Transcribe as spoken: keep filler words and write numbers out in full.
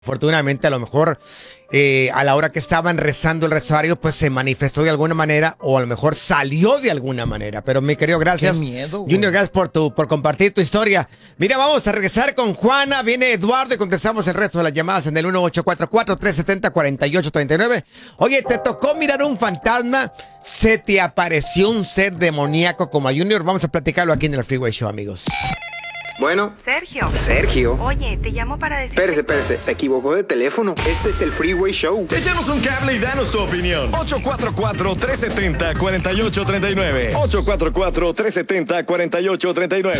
Afortunadamente, a lo mejor eh, a la hora que estaban rezando el rosario, pues se manifestó de alguna manera o a lo mejor salió de alguna manera. Pero mi querido, gracias. Qué miedo, güey. Junior, gracias por, tu, por compartir tu historia. Mira, vamos a regresar con Juana. Viene Eduardo y contestamos el resto de las llamadas en el uno ocho cuatro cuatro, tres siete cero, cuatro ocho tres nueve. Oye, ¿te tocó mirar un fantasma? ¿Se te apareció un ser demoníaco como a Junior? Vamos a platicarlo aquí en el Freeway Show, amigos. Bueno. Sergio. Sergio. Oye, te llamo para decir... Espérese, espérese. Se equivocó de teléfono. Este es el Freeway Show. Échanos un cable y danos tu opinión. ocho cuatro cuatro, tres siete cero, cuatro ocho tres nueve. ocho cuatro cuatro, tres siete cero, cuatro ocho tres nueve.